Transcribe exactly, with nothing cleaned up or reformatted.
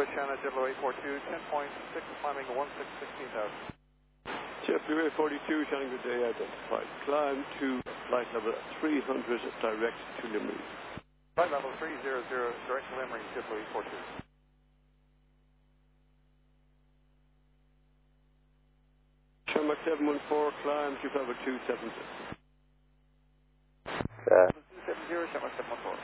Shanna, JetBlue eight four two, ten point six, climbing one six sixteen thousand. JetBlue eight forty-two, Shannon, good day, identified. Climb to flight level three hundred, direct to Limerick. Flight level three hundred, direct to Limerick, JetBlue eight four two. Shamrock seven one four, climb to level two seven zero. Uh, two seven zero, Shamrock seven one four.